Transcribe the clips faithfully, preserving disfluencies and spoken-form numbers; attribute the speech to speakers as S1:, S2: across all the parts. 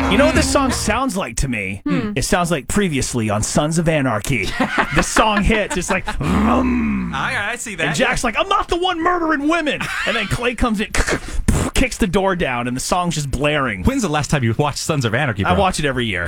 S1: You know what this song sounds like to me?
S2: Hmm.
S1: It sounds like previously on Sons of Anarchy. The song hits. It's like, vroom.
S2: I, I see that.
S1: And Jack's like, I'm not the one murdering women. And then Clay comes in, kicks the door down, and the song's just blaring.
S3: When's the last time you watched Sons of Anarchy, bro?
S1: I watch it every year.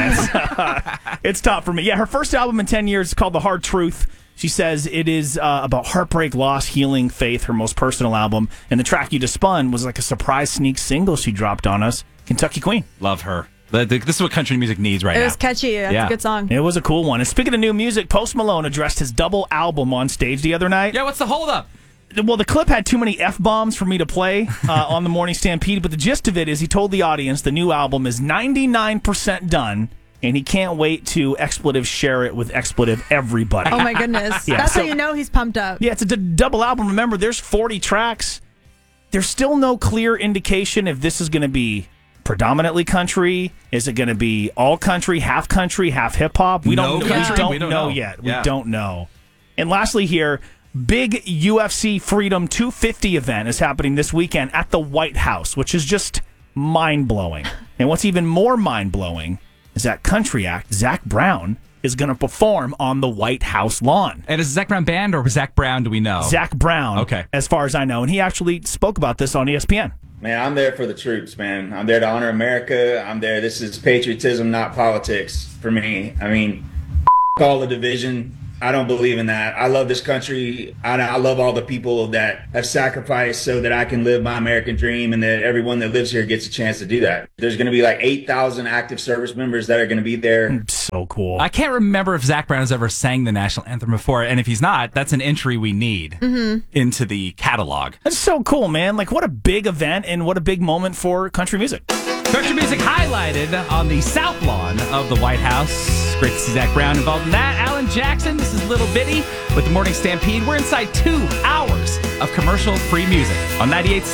S1: Yeah, it's, it's top for me. Yeah, her first album in ten years is called The Hard Truth. She says it is uh, about heartbreak, loss, healing, faith, her most personal album. And the track you just spun was like a surprise sneak single she dropped on us, Kentucky Queen.
S3: Love her. The- the- This is what country music needs right
S4: It
S3: now.
S4: was catchy. That's
S3: Yeah.
S4: a good song.
S1: It was a cool one. And speaking of new music, Post Malone addressed his double album on stage the other night.
S3: Yeah, what's the holdup?
S1: Well, the clip had too many F-bombs for me to play uh, on the Morning Stampede, but the gist of it is he told the audience the new album is ninety-nine percent done, and he can't wait to expletive share it with expletive everybody.
S4: Oh, my goodness.
S1: Yeah,
S4: That's
S1: so-
S4: how you know he's pumped up.
S1: Yeah, it's a d- double album. Remember, there's forty tracks. There's still no clear indication if this is going to be predominantly country. Is it going to be all country, half country, half hip-hop? We
S3: No
S1: don't,
S3: country?
S1: we don't,
S3: We don't
S1: know,
S3: know.
S1: yet.
S3: Yeah.
S1: We don't know. And lastly here, big U F C Freedom two fifty event is happening this weekend at the White House, which is just mind-blowing. And what's even more mind-blowing is that country act, Zach Brown, is going to perform on the White House lawn.
S3: And is it Zach Brown band or Zach Brown, do we know?
S1: Zach Brown,
S3: Okay.
S1: as far as I know. And he actually spoke about this on E S P N.
S5: Man, I'm there for the troops, man. I'm there to honor America. I'm there. This is patriotism, not politics for me. I mean, all the division. I don't believe in that. I love this country. I, I love all the people that have sacrificed so that I can live my American dream and that everyone that lives here gets a chance to do that. There's going to be like eight thousand active service members that are going to be there.
S1: So cool.
S3: I can't remember if Zach Brown has ever sang the national anthem before, and if he's not, that's an entry we need into the catalog.
S1: That's so cool, man. Like, what a big event and what a big moment for country music.
S3: Country music highlighted on the South Lawn of the White House. Great to see Zach Brown involved in that. Alan Jackson, this is Little Bitty with the Morning Stampede. We're inside two hours of commercial-free music on ninety-eight point seven